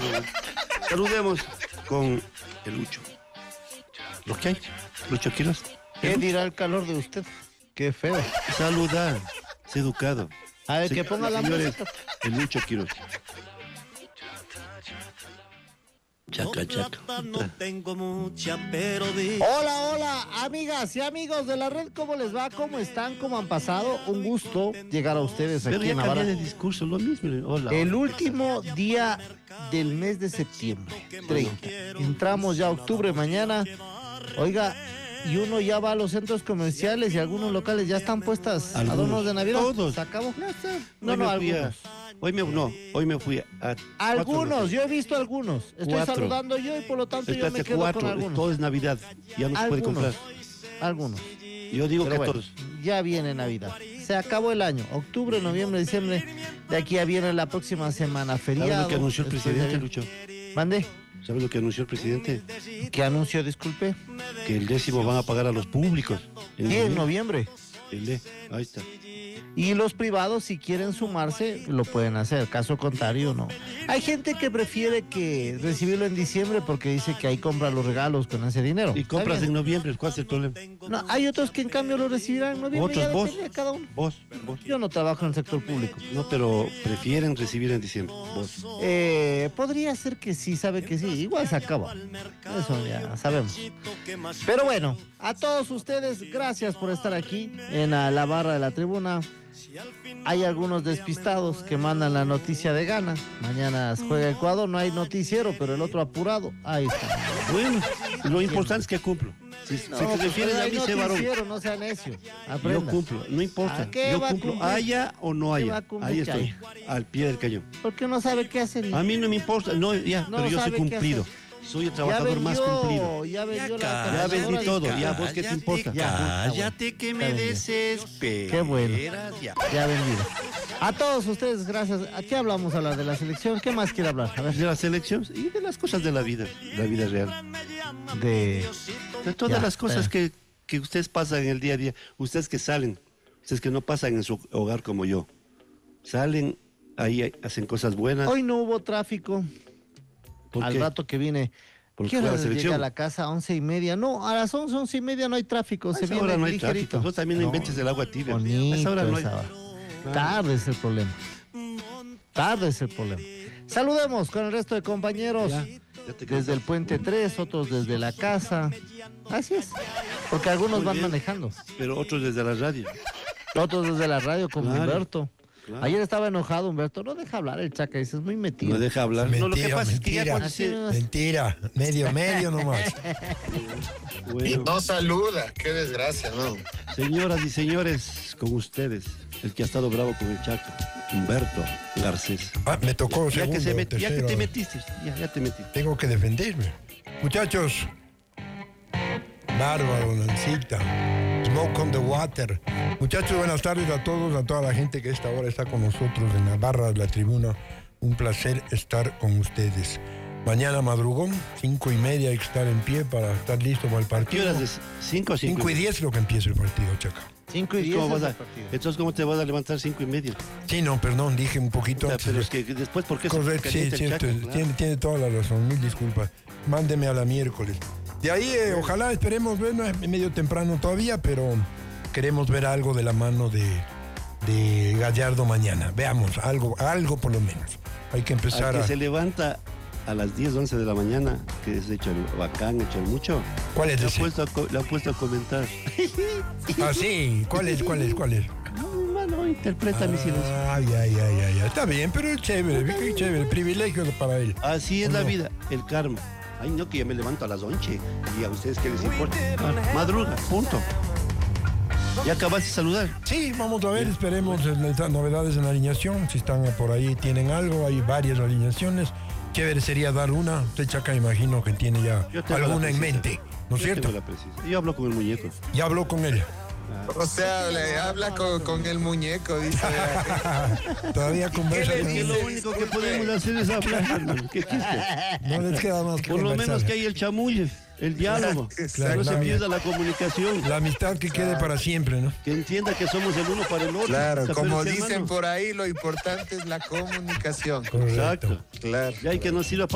Saludemos con el Lucho. ¿Lo que hay? Lucho Quiroz. ¿Qué dirá el calor de usted? Qué feo. Saludar. Es educado. A ver, que ponga la señores, música. el Lucho Quiroz. Chaca, chaca. No tengo mucha, pero Hola, hola, amigas y amigos de la red, ¿cómo les va? ¿Cómo están? ¿Cómo han pasado? Un gusto llegar a ustedes Pero aquí ya en cambié Navarra. de discurso, lo mismo. Hola. El último día del mes de septiembre, 30. Entramos ya a octubre mañana. Oiga, y uno ya va a los centros comerciales y algunos locales ya están puestas adornos de Navidad. Todos. ¿Se acabó? No, Hoy no, me fui a- algunos. Hoy me fui a Algunos, yo he visto algunos. Estoy Cuatro. saludando yo y por lo tanto yo me Espérate, quedo con 4, algunos. todo es Navidad, ya no se puede comprar. Algunos. Yo digo Pero que bueno, todos. ya viene Navidad. Se acabó el año. Octubre, noviembre, diciembre. De aquí ya viene la próxima semana feriado. ¿Sabes lo que anunció el Después presidente, de- Lucho? Mande. ¿Sabes lo que anunció el presidente? ¿Qué anuncio? Disculpe. Que el 10º van a pagar a los públicos. Y en noviembre. Ahí está. Y los privados, si quieren sumarse, lo pueden hacer. Caso contrario, no. Hay gente que prefiere que recibirlo en diciembre porque dice que ahí compra los regalos con ese dinero. Y Está compras bien. en noviembre, ¿cuál es el problema? No, hay otros que en cambio lo recibirán en noviembre. Otros, ya vos. depende de cada uno. Vos. Yo no trabajo en el sector público. No, pero prefieren recibir en diciembre. Vos. Podría ser que sí, sabe que sí, igual se acaba. Eso ya sabemos. Pero bueno, a todos ustedes, gracias por estar aquí en la barra de la tribuna. Hay algunos despistados que mandan la noticia de gana. Mañana juega Ecuador, no hay noticiero, pero el otro apurado, ahí está. Bueno, lo importante es que cumplo. Si se refieren a hay mí, sé varón. noticiero, no sea necio. Yo Aprenda. cumplo, no importa. ¿A qué Yo va a cumplo, cumplir? haya o no ¿Qué va haya. a cumplir Ahí que estoy, al pie del cañón. Porque no sabe qué hacer. A mí no me importa, no, ya, No pero yo soy sabe qué cumplido. hacer. Soy el trabajador más cumplido. Ya vendió Ya la vendí cazadora. todo, ya, ¿vos qué te importa? Cállate que me Está bien. desesperas. Qué bueno. Ya. Ya vendido. A todos ustedes, gracias. ¿A qué hablamos a la de la selección? ¿Qué más quiere hablar? A ver, De las elecciones y de las cosas de la vida real. de... De todas Ya, las cosas que ustedes pasan en el día a día. Ustedes que salen, ustedes que no pasan en su hogar como yo. Salen, ahí hacen cosas buenas. Hoy no hubo tráfico. ¿Por Al qué? rato que vine. Porque ¿Qué fue hora la selección. llega a la casa? 11:30. No, a las 11:30 no hay tráfico. A Se esa viene hora no hay ligerito. tráfico. Vos también no inventes el agua tibia. A Bonito esa hora no hay. esa hora. Tarde es el problema. Tarde es el problema. Saludemos con el resto de compañeros. Ya te Desde el puente 3, otros desde la casa. Así es. Porque algunos Muy van bien. manejando. Pero otros desde la radio. Otros desde la radio como Claro, Humberto. claro. Ayer estaba enojado Humberto. No deja hablar el Chaca, dice, es muy metido. No deja hablar. Mentira, No, lo que pasa es que ya mentira. cuando Así se... no es. Mentira, medio nomás. Y Bueno, no saluda, qué desgracia, ¿no? señoras y señores, con ustedes, el que ha estado bravo con el Chaco, Humberto Garcés. Ah, me tocó Ya que, segundo, ya que tercero. te metiste, ya te metiste. Tengo que defenderme. Muchachos, bárbaro, Nancita, Smoke on the Water. Muchachos, buenas tardes a todos, a toda la gente que a esta hora está con nosotros en la barra de la tribuna. Un placer estar con ustedes. Mañana madrugón, 5:30 hay que estar en pie para estar listo para el ¿Qué partido. horas de 5 o 5? 5:10 lo que empieza el partido, Chaca. 5:10 ¿Cómo vas es a, el partido. entonces, ¿cómo te vas a levantar 5:30? Sí, no, perdón, dije un poquito antes. Pero de- es que después, ¿por qué Correcto, sí, calienta el cierto, Chaco? Claro. tiene toda la razón, mil disculpas. Mándeme a la miércoles. De ahí, ojalá, esperemos ver, no es medio temprano todavía, pero queremos ver algo de la mano de Gallardo mañana. Veamos, algo por lo menos. Hay que Al empezar que a... se levanta a las 10, 11 de la mañana, que es hecho el bacán, hecho el mucho, ¿Cuál es le ha ese? puesto a comentar. Ah, sí, ¿cuál es? No, hermano, interpreta mi silencio. Ay, está bien, pero es chévere, qué chévere, privilegio para él. Así es ¿O la no? vida, el karma. Ay, no, que ya me levanto a las 11 y a ustedes qué les importa. Madruga, punto. ¿Ya acabaste de saludar? Sí, vamos a ver, esperemos las novedades en la alineación. Si están por ahí, tienen algo, hay varias alineaciones. Chévere sería dar una. Usted, Chaca, imagino que tiene ya Yo tengo alguna la en precisa. mente, ¿no es Yo cierto? tengo la precisa. Yo hablo con el muñeco. Ya habló con ella. O sea, le habla con el muñeco, dice. Todavía conversa ¿Qué le con Que dice? ella. lo único que podemos hacer es hablar, hermano. ¿Qué quiste? No les queda más que Por lo conversar. menos que hay el chamulle, el diálogo. Claro, No se claro. pierda la comunicación. La amistad que quede para siempre, ¿no? Que entienda que somos el uno para el otro. Claro, O sea, como pero, dicen hermano, por ahí, lo importante es la comunicación. Exacto. Claro. Ya hay que nos sirva